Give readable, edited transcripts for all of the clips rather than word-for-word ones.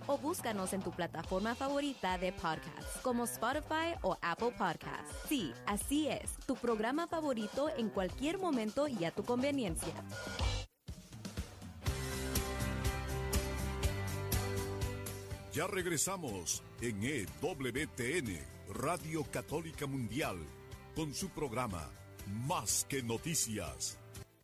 o búscanos en tu plataforma favorita de podcasts como Spotify o Apple Podcasts. Sí, así es, tu programa favorito en cualquier momento y a tu conveniencia. Ya regresamos en EWTN, Radio Católica Mundial, con su programa Más que Noticias.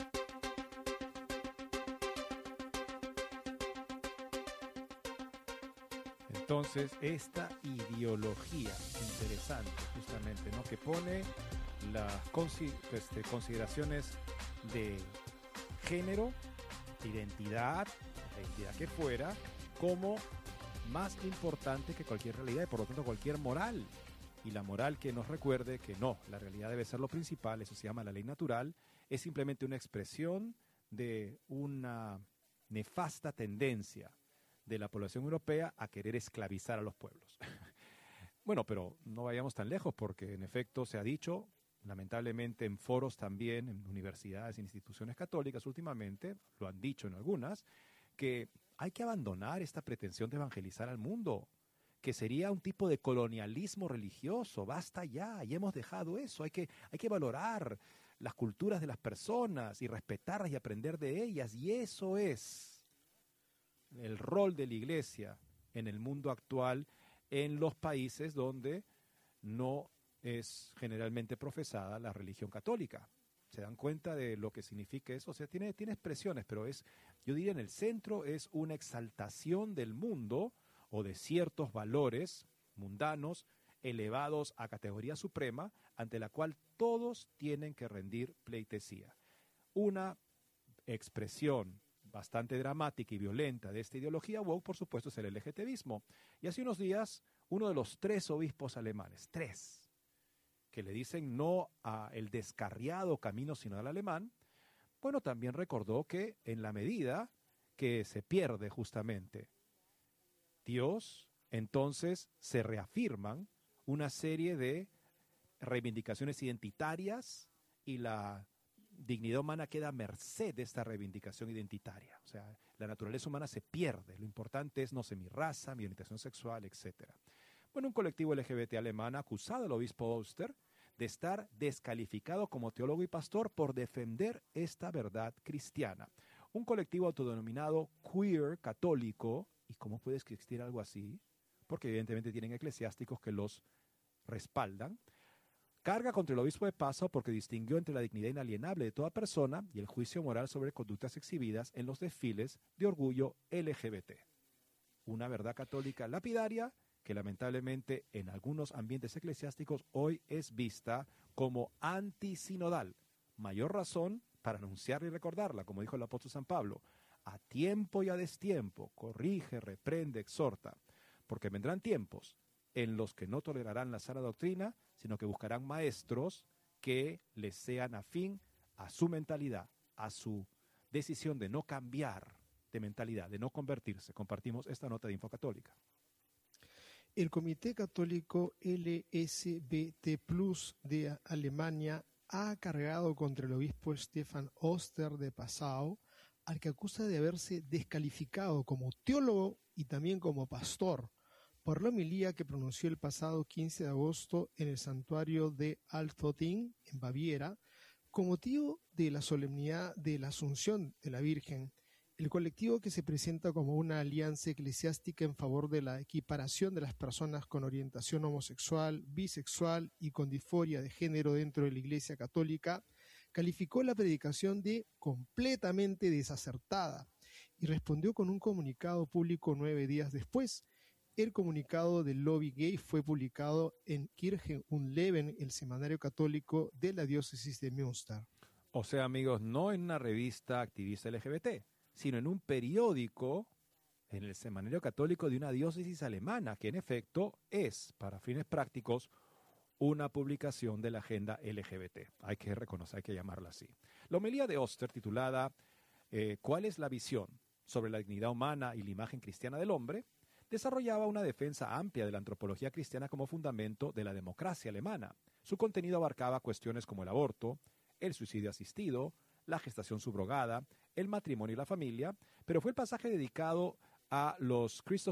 Entonces, esta ideología interesante, justamente, ¿no?, que pone las consideraciones de género, identidad, la identidad que fuera, como más importante que cualquier realidad y por lo tanto cualquier moral. Y la moral que nos recuerde que no, la realidad debe ser lo principal, eso se llama la ley natural, es simplemente una expresión de una nefasta tendencia de la población europea a querer esclavizar a los pueblos. Bueno, pero no vayamos tan lejos porque en efecto se ha dicho, lamentablemente en foros también, en universidades e instituciones católicas últimamente, lo han dicho en algunas, que hay que abandonar esta pretensión de evangelizar al mundo, que sería un tipo de colonialismo religioso. Basta ya hemos dejado eso. Hay que valorar las culturas de las personas y respetarlas y aprender de ellas. Y eso es el rol de la Iglesia en el mundo actual, en los países donde no es generalmente profesada la religión católica. ¿Se dan cuenta de lo que significa eso? O sea, tiene expresiones, pero yo diría en el centro es una exaltación del mundo o de ciertos valores mundanos elevados a categoría suprema, ante la cual todos tienen que rendir pleitesía. Una expresión bastante dramática y violenta de esta ideología woke, por supuesto, es el LGTBismo. Y hace unos días, uno de los 3 obispos alemanes, 3, que le dicen no a el descarriado camino sinodal alemán, bueno, también recordó que en la medida que se pierde justamente Dios, entonces se reafirman una serie de reivindicaciones identitarias y la dignidad humana queda a merced de esta reivindicación identitaria. O sea, la naturaleza humana se pierde. Lo importante es, no sé, mi raza, mi orientación sexual, etc. Bueno, un colectivo LGBT alemán ha acusado al obispo Oster de estar descalificado como teólogo y pastor por defender esta verdad cristiana. Un colectivo autodenominado queer católico, ¿y cómo puede existir algo así? Porque evidentemente tienen eclesiásticos que los respaldan, carga contra el obispo de Passau porque distinguió entre la dignidad inalienable de toda persona y el juicio moral sobre conductas exhibidas en los desfiles de orgullo LGBT. Una verdad católica lapidaria que lamentablemente en algunos ambientes eclesiásticos hoy es vista como antisinodal. Mayor razón para anunciarla y recordarla, como dijo el apóstol San Pablo, a tiempo y a destiempo, corrige, reprende, exhorta, porque vendrán tiempos en los que no tolerarán la sana doctrina, sino que buscarán maestros que les sean afín a su mentalidad, a su decisión de no cambiar de mentalidad, de no convertirse. Compartimos esta nota de Info Católica. El Comité Católico LSBT Plus de Alemania ha cargado contra el obispo Stefan Oster de Passau, al que acusa de haberse descalificado como teólogo y también como pastor por la homilía que pronunció el pasado 15 de agosto en el santuario de Altötting, en Baviera, con motivo de la solemnidad de la Asunción de la Virgen. El colectivo, que se presenta como una alianza eclesiástica en favor de la equiparación de las personas con orientación homosexual, bisexual y con disforia de género dentro de la Iglesia Católica, calificó la predicación de completamente desacertada y respondió con un comunicado público 9 días después. El comunicado del lobby gay fue publicado en Kirche und Leben, el semanario católico de la diócesis de Münster. O sea, amigos, no en una revista activista LGBT, sino en un periódico, en el semanario católico de una diócesis alemana, que en efecto es, para fines prácticos, una publicación de la agenda LGBT. Hay que reconocer, hay que llamarla así. La homilía de Oster, titulada ¿Cuál es la visión sobre la dignidad humana y la imagen cristiana del hombre?, desarrollaba una defensa amplia de la antropología cristiana como fundamento de la democracia alemana. Su contenido abarcaba cuestiones como el aborto, el suicidio asistido, la gestación subrogada, el matrimonio y la familia, pero fue el pasaje dedicado a los